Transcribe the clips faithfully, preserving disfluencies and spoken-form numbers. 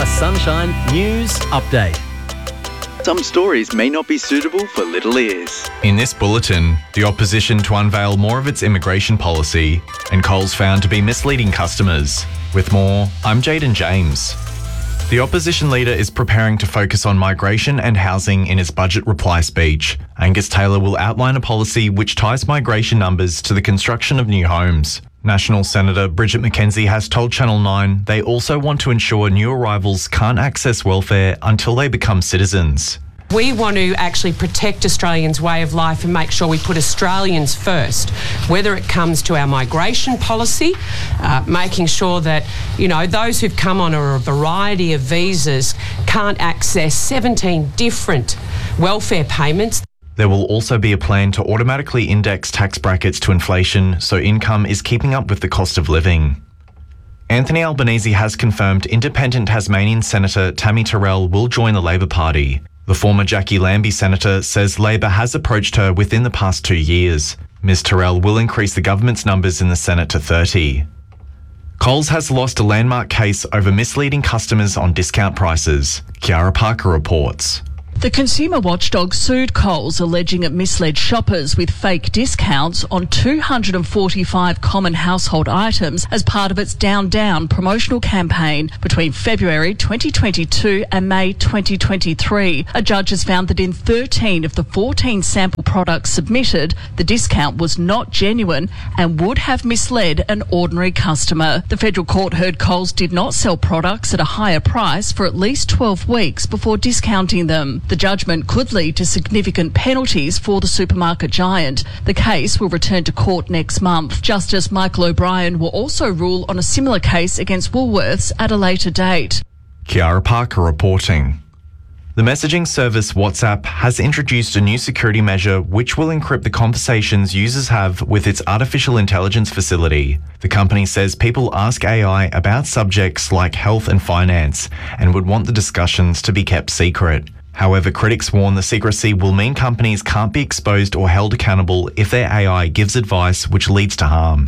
Sunshine News Update. Some stories may not be suitable for little ears. In this bulletin, the opposition to unveil more of its immigration policy, and Coles found to be misleading customers. With more, I'm Jaden James. The opposition leader is preparing to focus on migration and housing in his budget reply speech. Angus Taylor will outline a policy which ties migration numbers to the construction of new homes. National Senator Bridget McKenzie has told Channel nine they also want to ensure new arrivals can't access welfare until they become citizens. We want to actually protect Australians' way of life and make sure we put Australians first, whether it comes to our migration policy, uh, making sure that, you know, those who've come on a variety of visas can't access seventeen different welfare payments. There will also be a plan to automatically index tax brackets to inflation so income is keeping up with the cost of living. Anthony Albanese has confirmed independent Tasmanian Senator Tammy Terrell will join the Labor Party. The former Jackie Lambie senator says Labor has approached her within the past two years. Miz Terrell will increase the government's numbers in the Senate to thirty. Coles has lost a landmark case over misleading customers on discount prices. Kiara Parker reports. The consumer watchdog sued Coles, alleging it misled shoppers with fake discounts on two hundred forty-five common household items as part of its Down Down promotional campaign between February twenty twenty-two and May twenty twenty-three. A judge has found that in thirteen of the fourteen sample products submitted, the discount was not genuine and would have misled an ordinary customer. The federal court heard Coles did not sell products at a higher price for at least twelve weeks before discounting them. The judgment could lead to significant penalties for the supermarket giant. The case will return to court next month. Justice Michael O'Brien will also rule on a similar case against Woolworths at a later date. Kiara Parker reporting. The messaging service WhatsApp has introduced a new security measure which will encrypt the conversations users have with its artificial intelligence facility. The company says people ask A I about subjects like health and finance and would want the discussions to be kept secret. However, critics warn the secrecy will mean companies can't be exposed or held accountable if their A I gives advice which leads to harm.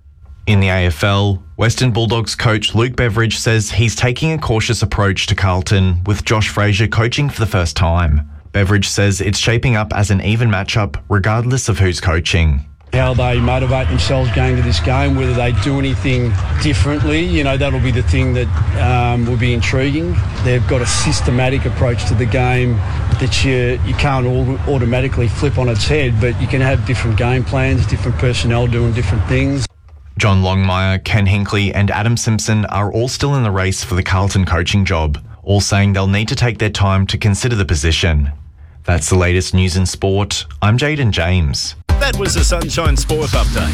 In the A F L, Western Bulldogs coach Luke Beveridge says he's taking a cautious approach to Carlton, with Josh Frazier coaching for the first time. Beveridge says it's shaping up as an even matchup regardless of who's coaching. How they motivate themselves going to this game, whether they do anything differently, you know, that'll be the thing that um, will be intriguing. They've got a systematic approach to the game that you, you can't all automatically flip on its head, but you can have different game plans, different personnel doing different things. John Longmire, Ken Hinkley and Adam Simpson are all still in the race for the Carlton coaching job, all saying they'll need to take their time to consider the position. That's the latest news in sport. I'm Jaden James. That was the Sunshine Sport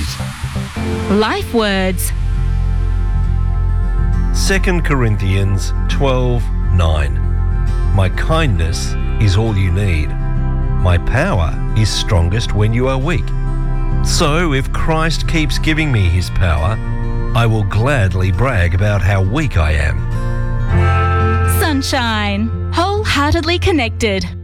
Update. Life words. Second Corinthians twelve nine. My kindness is all you need. My power is strongest when you are weak. So if Christ keeps giving me his power, I will gladly brag about how weak I am. Sunshine. Wholeheartedly connected.